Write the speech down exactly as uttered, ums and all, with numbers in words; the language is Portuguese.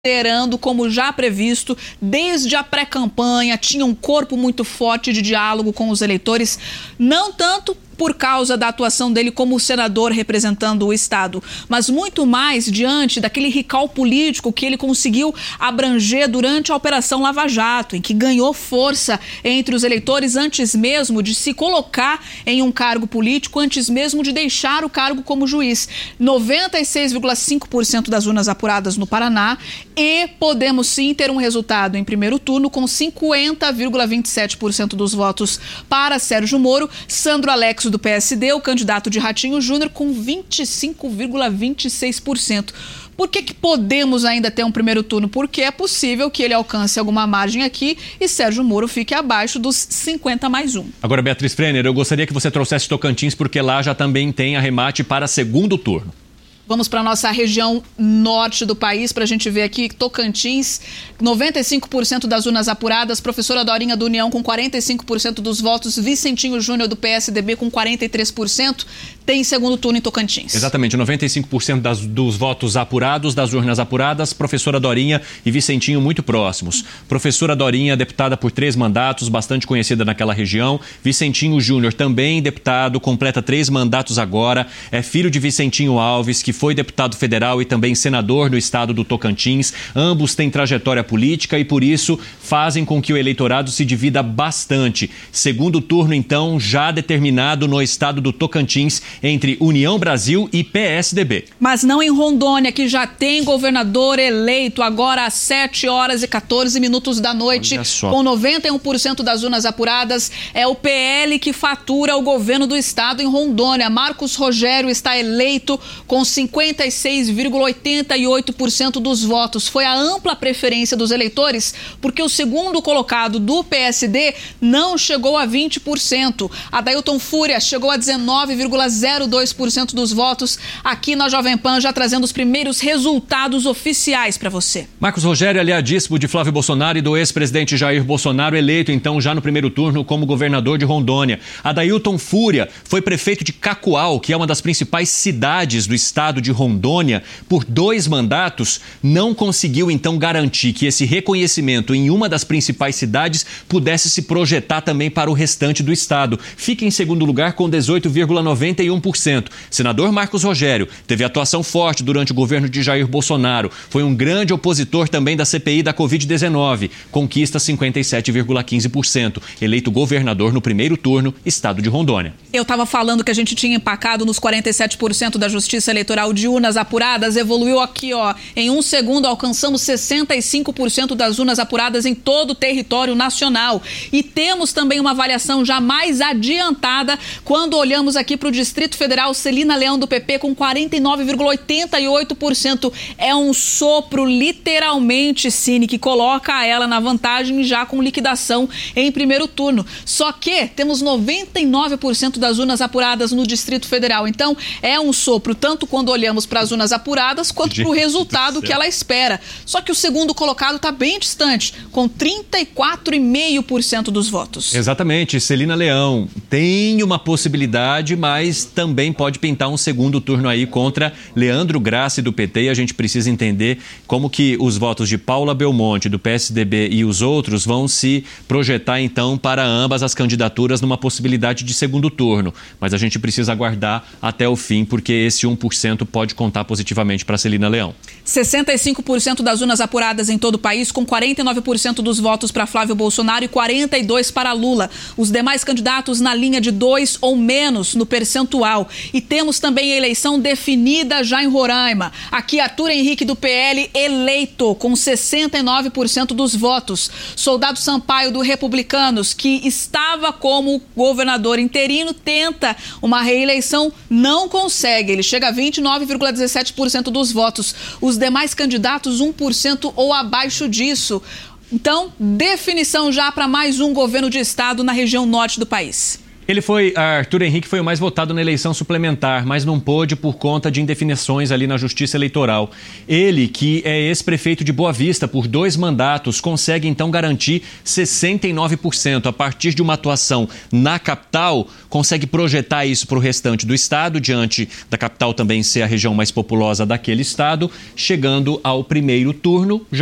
liderando como já previsto, desde a pré-campanha, tinha um corpo muito forte de diálogo com os eleitores, não tanto por causa da atuação dele como senador representando o Estado, mas muito mais diante daquele recall político que ele conseguiu abranger durante a Operação Lava Jato, em que ganhou força entre os eleitores antes mesmo de se colocar em um cargo político, antes mesmo de deixar o cargo como juiz. noventa e seis vírgula cinco por cento das urnas apuradas no Paraná, e podemos sim ter um resultado em primeiro turno com cinquenta vírgula vinte e sete por cento dos votos para Sérgio Moro, Sandro Alex do P S D, o candidato de Ratinho Júnior, com vinte e cinco vírgula vinte e seis por cento. Por que que podemos ainda ter um primeiro turno? Porque é possível que ele alcance alguma margem aqui e Sérgio Moro fique abaixo dos cinquenta mais um. Agora, Beatriz Frenner, eu gostaria que você trouxesse Tocantins, porque lá já também tem arremate para segundo turno. Vamos para a nossa região norte do país para a gente ver aqui Tocantins, noventa e cinco por cento das urnas apuradas, professora Dorinha do União com quarenta e cinco por cento dos votos, Vicentinho Júnior do P S D B com quarenta e três por cento, tem segundo turno em Tocantins. Exatamente, noventa e cinco por cento das, dos votos apurados, das urnas apuradas, professora Dorinha e Vicentinho muito próximos. Professora Dorinha, deputada por três mandatos, bastante conhecida naquela região. Vicentinho Júnior também deputado, completa três mandatos agora, é filho de Vicentinho Alves, que foi deputado federal e também senador no estado do Tocantins. Ambos têm trajetória política e, por isso, fazem com que o eleitorado se divida bastante. Segundo turno, então, já determinado no estado do Tocantins entre União Brasil e P S D B. Mas não em Rondônia, que já tem governador eleito agora às sete horas e quatorze minutos da noite, com noventa e um por cento das urnas apuradas. É o P L que fatura o governo do estado em Rondônia. Marcos Rogério está eleito com cinquenta e seis vírgula oitenta e oito por cento dos votos. Foi a ampla preferência dos eleitores, porque o segundo colocado do P S D não chegou a vinte por cento. Adailton Fúria chegou a dezenove vírgula zero dois por cento dos votos. Aqui na Jovem Pan, já trazendo os primeiros resultados oficiais para você. Marcos Rogério, aliadíssimo de Flávio Bolsonaro e do ex-presidente Jair Bolsonaro, eleito então já no primeiro turno como governador de Rondônia. Adailton Fúria foi prefeito de Cacoal, que é uma das principais cidades do estado de Rondônia, por dois mandatos, não conseguiu então garantir que esse reconhecimento em uma das principais cidades pudesse se projetar também para o restante do estado. Fica em segundo lugar com dezoito vírgula noventa e um por cento. Senador Marcos Rogério teve atuação forte durante o governo de Jair Bolsonaro. Foi um grande opositor também da C P I da covid dezenove. Conquista cinquenta e sete vírgula quinze por cento. Eleito governador no primeiro turno, estado de Rondônia. Eu estava falando que a gente tinha empacado nos quarenta e sete por cento da Justiça Eleitoral de urnas apuradas, evoluiu aqui, ó. Em um segundo, alcançamos sessenta e cinco por cento das urnas apuradas em todo o território nacional. E temos também uma avaliação já mais adiantada quando olhamos aqui para o Distrito Federal. Celina Leão do P P com quarenta e nove vírgula oitenta e oito por cento. É um sopro, literalmente, Cine, que coloca ela na vantagem já com liquidação em primeiro turno. Só que temos noventa e nove por cento das urnas apuradas no Distrito Federal. Então, é um sopro, tanto quando olhamos para as urnas apuradas, quanto para o resultado que ela espera. Só que o segundo colocado está bem distante, com trinta e quatro vírgula cinco por cento dos votos. Exatamente, Celina Leão tem uma possibilidade, mas também pode pintar um segundo turno aí contra Leandro Grassi do P T, e a gente precisa entender como que os votos de Paula Belmonte, do P S D B, e os outros vão se projetar então para ambas as candidaturas numa possibilidade de segundo turno. Mas a gente precisa aguardar até o fim, porque esse um por cento pode contar positivamente para Celina Leão. sessenta e cinco por cento das urnas apuradas em todo o país, com quarenta e nove por cento dos votos para Flávio Bolsonaro e quarenta e dois por cento para Lula. Os demais candidatos na linha de dois ou menos no percentual. E temos também a eleição definida já em Roraima. Aqui, Arthur Henrique do P L eleito com sessenta e nove por cento dos votos. Soldado Sampaio do Republicanos, que estava como governador interino, tenta uma reeleição, não consegue. Ele chega a vinte e nove vírgula dezessete por cento dos votos. Os demais candidatos, um por cento ou abaixo disso. Então, definição já para mais um governo de estado na região norte do país. Ele foi, Arthur Henrique foi o mais votado na eleição suplementar, mas não pôde por conta de indefinições ali na Justiça Eleitoral. Ele, que é ex-prefeito de Boa Vista por dois mandatos, consegue então garantir sessenta e nove por cento. A partir de uma atuação na capital, consegue projetar isso para o restante do estado, diante da capital também ser a região mais populosa daquele estado, chegando ao primeiro turno.